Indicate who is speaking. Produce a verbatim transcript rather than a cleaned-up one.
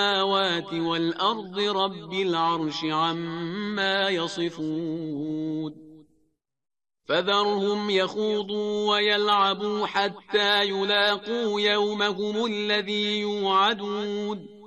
Speaker 1: السماوات والأرض رب العرش عما يصفون فذرهم يخوضوا ويلعبوا حتى يلاقوا يومهم الذي يوعدون